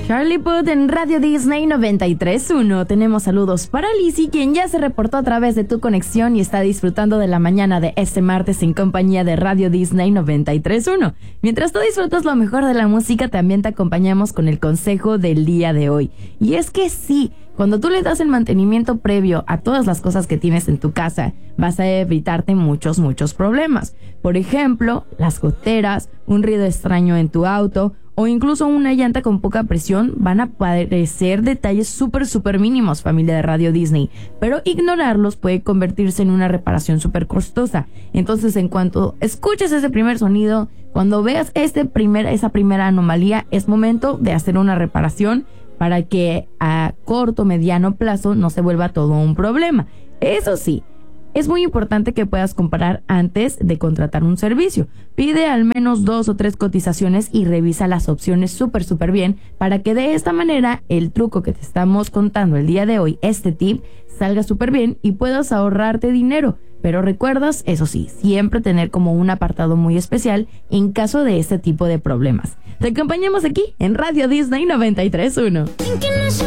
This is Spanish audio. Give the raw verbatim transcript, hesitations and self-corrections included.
Charlie Puth en Radio Disney noventa y tres punto uno. Tenemos saludos para Lizzy, quien ya se reportó a través de tu conexión y está disfrutando de la mañana de este martes en compañía de Radio Disney noventa y tres punto uno. Mientras tú disfrutas lo mejor de la música, también te acompañamos con el consejo del día de hoy. Y es que sí, cuando tú le das el mantenimiento previo a todas las cosas que tienes en tu casa, vas a evitarte muchos, muchos problemas. Por ejemplo, las goteras, un ruido extraño en tu auto o incluso una llanta con poca presión van a parecer detalles súper, súper mínimos, familia de Radio Disney. Pero ignorarlos puede convertirse en una reparación súper costosa. Entonces, en cuanto escuches ese primer sonido, cuando veas este primer, esa primera anomalía, es momento de hacer una reparación para que a corto o mediano plazo no se vuelva todo un problema. Eso sí, es muy importante que puedas comparar antes de contratar un servicio. Pide al menos dos o tres cotizaciones y revisa las opciones súper, súper bien para que de esta manera el truco que te estamos contando el día de hoy, este tip, salga súper bien y puedas ahorrarte dinero. Pero recuerdas, eso sí, siempre tener como un apartado muy especial en caso de este tipo de problemas. Te acompañamos aquí en Radio Disney noventa y tres punto uno.